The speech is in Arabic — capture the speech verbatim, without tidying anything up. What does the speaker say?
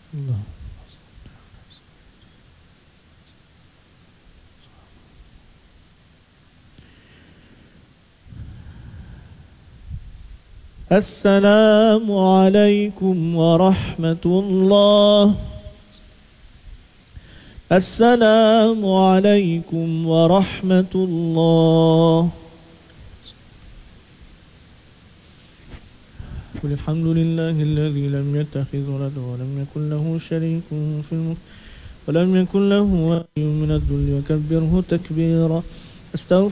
الله. السلام عليكم ورحمة الله. السلام عليكم ورحمة الله. قل الحمد لله الذي لم يتخذ ولدا ولم يكن له شريك في الملك ولم يكن له ولي من الذل وكبره تكبيرا. استغفر